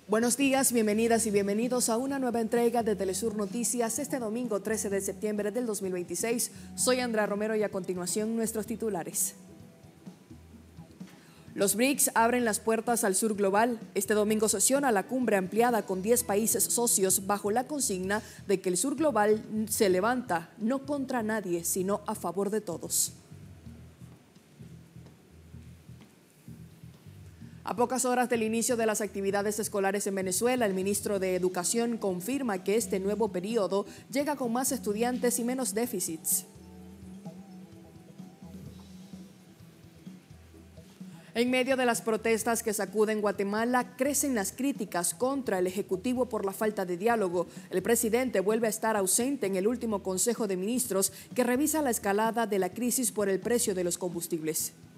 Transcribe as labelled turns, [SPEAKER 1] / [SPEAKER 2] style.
[SPEAKER 1] Buenos días, bienvenidas y bienvenidos a una nueva entrega de Telesur Noticias este domingo 13 de septiembre del 2026. Soy Andrea Romero y a continuación nuestros titulares. Los BRICS abren las puertas al sur global. Este domingo sesiona la cumbre ampliada con 10 países socios bajo la consigna de que el sur global se levanta no contra nadie, sino a favor de todos. A pocas horas del inicio de las actividades escolares en Venezuela, el ministro de Educación confirma que este nuevo periodo llega con más estudiantes y menos déficits. En medio de las protestas que sacuden Guatemala, crecen las críticas contra el Ejecutivo por la falta de diálogo. El presidente vuelve a estar ausente en el último Consejo de Ministros que revisa la escalada de la crisis por el precio de los combustibles.